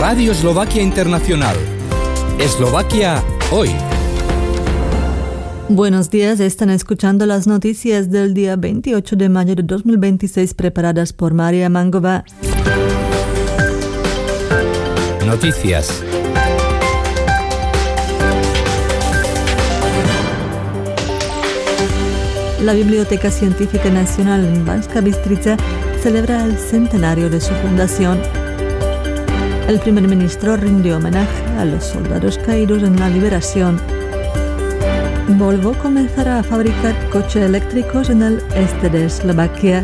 Radio Eslovaquia Internacional. Eslovaquia hoy. Buenos días, están escuchando las noticias del día 28 de mayo de 2026 preparadas por María Mangova. Noticias. La Biblioteca Científica Nacional en Banská Bystrica celebra el centenario de su fundación. El primer ministro rindió homenaje a los soldados caídos en la liberación. Volvo comenzará a fabricar coches eléctricos en el este de Eslovaquia.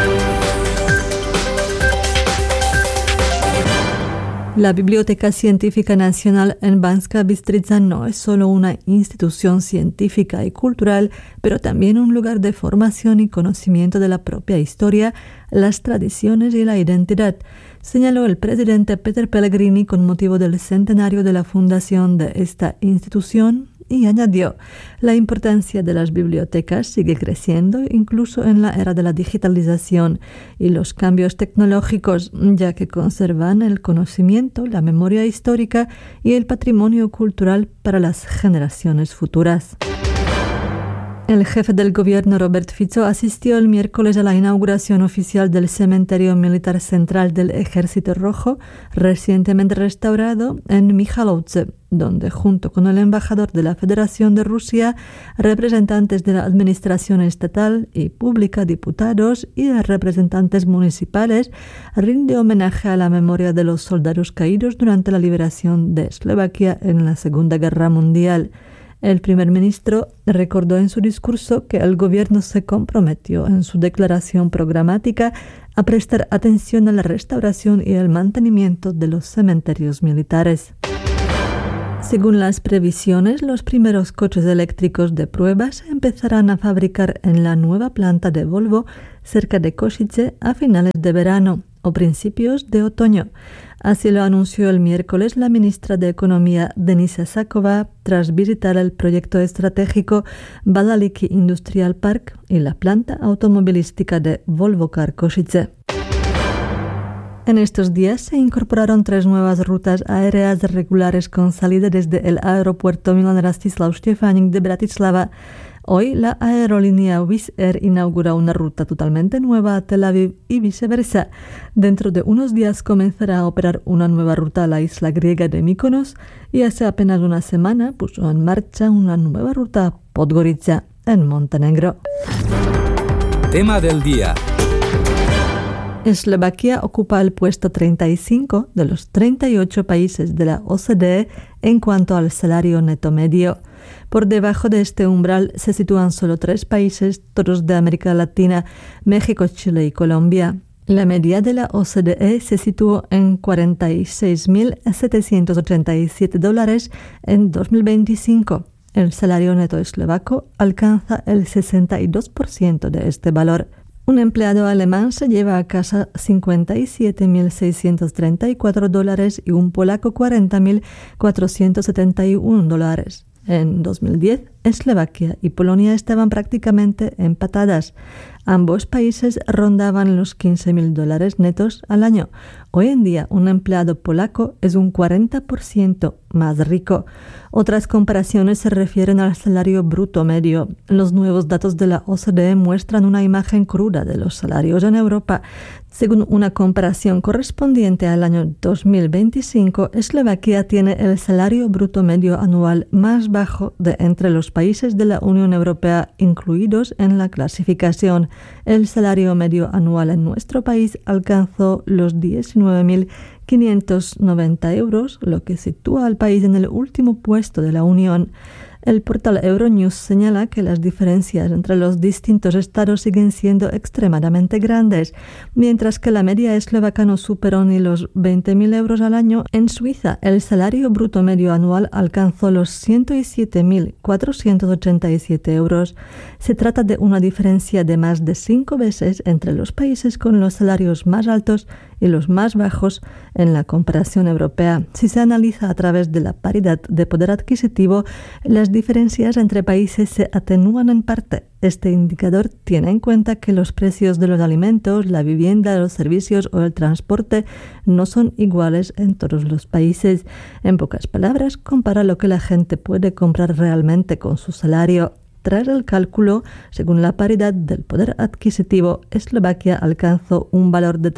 La Biblioteca Científica Nacional en Banská Bystrica no es solo una institución científica y cultural, pero también un lugar de formación y conocimiento de la propia historia, las tradiciones y la identidad, señaló el presidente Peter Pellegrini con motivo del centenario de la fundación de esta institución. Y añadió, la importancia de las bibliotecas sigue creciendo incluso en la era de la digitalización y los cambios tecnológicos, ya que conservan el conocimiento, la memoria histórica y el patrimonio cultural para las generaciones futuras. El jefe del gobierno, Robert Fico, asistió el miércoles a la inauguración oficial del Cementerio Militar Central del Ejército Rojo, recientemente restaurado en Michalovce, donde junto con el embajador de la Federación de Rusia, representantes de la administración estatal y pública, diputados y representantes municipales, rinde homenaje a la memoria de los soldados caídos durante la liberación de Eslovaquia en la Segunda Guerra Mundial. El primer ministro recordó en su discurso que el gobierno se comprometió en su declaración programática a prestar atención a la restauración y el mantenimiento de los cementerios militares. Según las previsiones, los primeros coches eléctricos de prueba se empezarán a fabricar en la nueva planta de Volvo cerca de Košice a finales de verano o principios de otoño. Así lo anunció el miércoles la ministra de Economía, Denisa Sáková, tras visitar el proyecto estratégico Badalíky Industrial Park y la planta automovilística de Volvo Car Košice. En estos días se incorporaron 3 nuevas rutas aéreas regulares con salida desde el aeropuerto Milan Rastislav Štefánik de Bratislava. Hoy la aerolínea Wizz Air inaugura una ruta totalmente nueva a Tel Aviv y viceversa. Dentro de unos días comenzará a operar una nueva ruta a la isla griega de Mykonos y hace apenas una semana puso en marcha una nueva ruta a Podgorica, en Montenegro. Tema del día. Eslovaquia ocupa el puesto 35 de los 38 países de la OCDE en cuanto al salario neto medio. Por debajo de este umbral se sitúan solo 3 países, todos de América Latina, México, Chile y Colombia. La media de la OCDE se situó en $46.787 en 2025. El salario neto eslovaco alcanza el 62% de este valor. Un empleado alemán se lleva a casa $57.634 y un polaco $40.471. En 2010, Eslovaquia y Polonia estaban prácticamente empatadas. Ambos países rondaban los $15.000 netos al año. Hoy en día, un empleado polaco es un 40% más rico. Otras comparaciones se refieren al salario bruto medio. Los nuevos datos de la OCDE muestran una imagen cruda de los salarios en Europa. Según una comparación correspondiente al año 2025, Eslovaquia tiene el salario bruto medio anual más bajo de entre los países de la Unión Europea incluidos en la clasificación. El salario medio anual en nuestro país alcanzó los 19.590 euros, lo que sitúa al país en el último puesto de la Unión. El portal Euronews señala que las diferencias entre los distintos estados siguen siendo extremadamente grandes. Mientras que la media eslovaca no superó ni los 20.000 euros al año, en Suiza el salario bruto medio anual alcanzó los 107.487 euros. Se trata de una diferencia de más de 5 veces entre los países con los salarios más altos y los más bajos en la comparación europea. Si se analiza a través de la paridad de poder adquisitivo, las diferencias entre países se atenúan en parte. Este indicador tiene en cuenta que los precios de los alimentos, la vivienda, los servicios o el transporte no son iguales en todos los países. En pocas palabras, compara lo que la gente puede comprar realmente con su salario. Tras el cálculo, según la paridad del poder adquisitivo, Eslovaquia alcanzó un valor de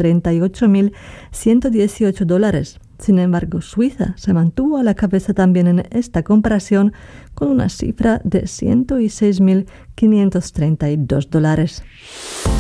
$30.118. Sin embargo, Suiza se mantuvo a la cabeza también en esta comparación con una cifra de $106.532.